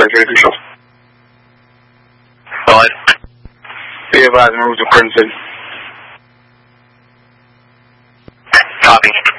ready to shoot. Go ahead. Be advised, move to Crimson. Copy.